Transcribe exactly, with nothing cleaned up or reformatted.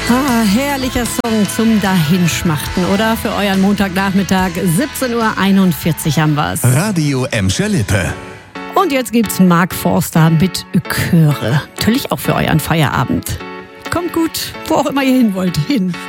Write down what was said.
Ah, herrlicher Song zum Dahinschmachten, oder? Für euren Montagnachmittag, siebzehn Uhr einundvierzig haben wir's. Radio Emscher Lippe. Und jetzt gibt's Mark Forster mit Chöre. Natürlich auch für euren Feierabend. Kommt gut, wo auch immer ihr hin wollt, hin.